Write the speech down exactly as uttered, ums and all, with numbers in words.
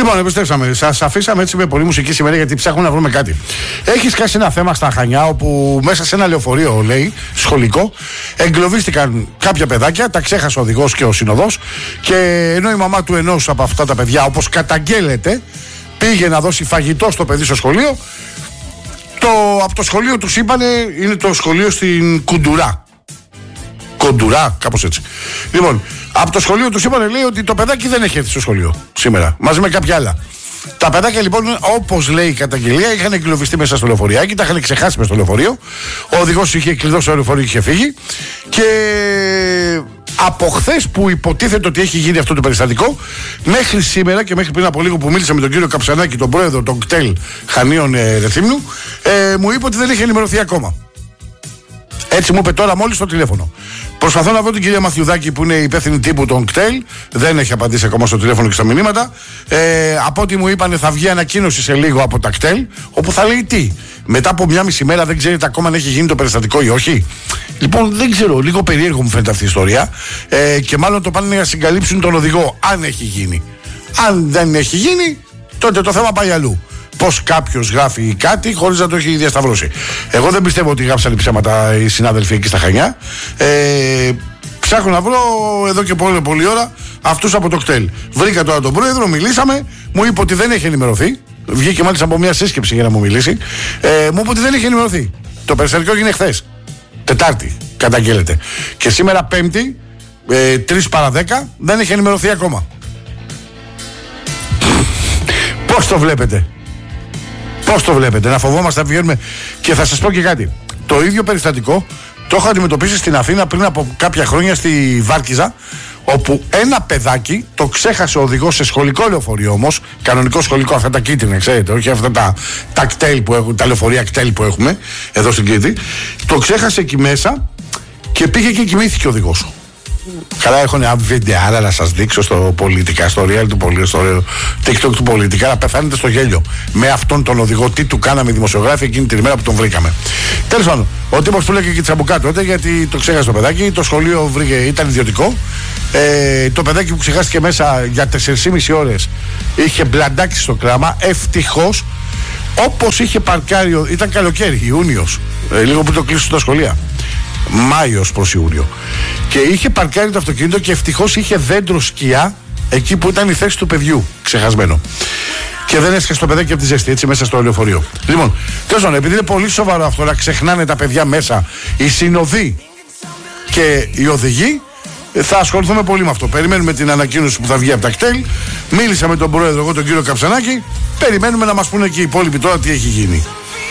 Λοιπόν, επιστρέψαμε. Σας αφήσαμε έτσι με πολύ μουσική σήμερα γιατί ψάχνουμε να βρούμε κάτι. Έχει σκάσει ένα θέμα στα Χανιά όπου μέσα σε ένα λεωφορείο, λέει, σχολικό, εγκλωβίστηκαν κάποια παιδάκια, τα ξέχασε ο οδηγός και ο συνοδός. Και ενώ η μαμά του ενός από αυτά τα παιδιά, όπως καταγγέλλεται, πήγε να δώσει φαγητό στο παιδί στο σχολείο, το, από το σχολείο τους είπανε, είναι το σχολείο στην Κουντουρά. Κοντουρά, κάπως έτσι. Λοιπόν, από το σχολείο τους είπανε, λέει, ότι το παιδάκι δεν έχει έρθει στο σχολείο σήμερα, μαζί με κάποια άλλα. Τα παιδάκια λοιπόν, όπως λέει η καταγγελία, είχαν εγκλωβιστεί μέσα στο λεωφοριάκι, τα είχαν ξεχάσει μέσα στο λεωφορείο. Ο οδηγός είχε κλειδώσει το λεωφορείο και είχε φύγει. Και από χθες που υποτίθεται ότι έχει γίνει αυτό το περιστατικό, μέχρι σήμερα και μέχρι πριν από λίγο που μίλησα με τον κύριο Καψανάκη, τον πρόεδρο των κτέλ Χανίων ε, Ρεθύμνου, ε, μου είπε ότι δεν είχε ενημερωθεί ακόμα. Έτσι μου είπε τώρα μόλις στο τηλέφωνο. Προσπαθώ να βρω την κυρία Μαθιουδάκη που είναι υπεύθυνη τύπου των κτέλ. Δεν έχει απαντήσει ακόμα στο τηλέφωνο και στα μηνύματα. Ε, από ό,τι μου είπανε θα βγει ανακοίνωση σε λίγο από τα κτέλ, όπου θα λέει τι. Μετά από μια μισή μέρα δεν ξέρετε ακόμα αν έχει γίνει το περιστατικό ή όχι. Λοιπόν, δεν ξέρω, λίγο περίεργο μου φαίνεται αυτή η ιστορία. Ε, και μάλλον το πάνε να συγκαλύψουν τον οδηγό, αν έχει γίνει. Αν δεν έχει γίνει, τότε το θέμα πάει αλλού. Πως κάποιος γράφει κάτι χωρίς να το έχει διασταυρώσει. Εγώ δεν πιστεύω ότι γράψαν ψέματα οι συνάδελφοι εκεί στα Χανιά. Ε, ψάχνω να βρω εδώ και πολύ, πολύ ώρα αυτούς από το κτέλ. Βρήκα τώρα τον πρόεδρο, μιλήσαμε, μου είπε ότι δεν έχει ενημερωθεί. Βγήκε μάλιστα από μια σύσκεψη για να μου μιλήσει. Ε, μου είπε ότι δεν έχει ενημερωθεί. Το περιστατικό έγινε χθες. Τετάρτη, καταγγέλλεται. Και σήμερα Πέμπτη, ε, τρεις παρά δέκα, δεν έχει ενημερωθεί ακόμα. Πώς το βλέπετε? Πώς το βλέπετε? Να φοβόμαστε να βγαίνουμε? Και θα σας πω και κάτι. Το ίδιο περιστατικό το έχω αντιμετωπίσει στην Αθήνα πριν από κάποια χρόνια στη Βάρκιζα, όπου ένα παιδάκι το ξέχασε ο οδηγός σε σχολικό λεωφορείο, όμως κανονικό σχολικό, αυτά τα κίτρινα, ξέρετε, όχι αυτά τα, τα κτέλ που έχουν, τα λεωφορεία κτέλ που έχουμε εδώ στην Κρήτη. Το ξέχασε εκεί μέσα και πήγε και κοιμήθηκε ο οδηγός. Καλά, έχω ένα βίντεο άρα να σας δείξω στο πολιτικά, στο real του πολιτικά, στο TikTok του πολιτικά, να πεθάνετε στο γέλιο με αυτόν τον οδηγό. Τι του κάναμε οι δημοσιογράφοι εκείνη την ημέρα που τον βρήκαμε. Τέλος πάντων, ο τύπος που λέγε και τσαμπουκά τότε, γιατί το ξέχασε το παιδάκι, το σχολείο βρήκε, ήταν ιδιωτικό. Ε, το παιδάκι που ξεχάστηκε μέσα για τέσσερις και μισή ώρες είχε μπλαντάξει στο κλάμα. Ευτυχώς, όπως είχε παρκάρει, ήταν καλοκαίρι, Ιούνιος, ε, λίγο που το κλείσουν τα σχολεία. Μάιος προς Ιούνιο. Και είχε παρκάρει το αυτοκίνητο και ευτυχώς είχε δέντρο σκιά εκεί που ήταν η θέση του παιδιού, ξεχασμένο. Και δεν έσκασε το παιδάκι από τη ζέστη, έτσι μέσα στο λεωφορείο. Λοιπόν, τέλος πάντων, επειδή είναι πολύ σοβαρό αυτό να ξεχνάνε τα παιδιά μέσα, οι συνοδοί και οι οδηγοί, θα ασχοληθούμε πολύ με αυτό. Περιμένουμε την ανακοίνωση που θα βγει από τα κτέλ. Μίλησα με τον πρόεδρο, εγώ τον κύριο Καψανάκη. Περιμένουμε να μας πούνε και οι υπόλοιποι τώρα τι έχει γίνει.